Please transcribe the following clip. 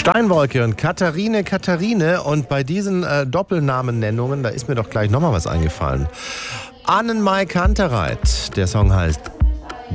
Steinwolke und Katharine. Und bei diesen Doppelnamennennungen, da ist mir doch gleich nochmal was eingefallen. Annenmai Kantereit. Der Song heißt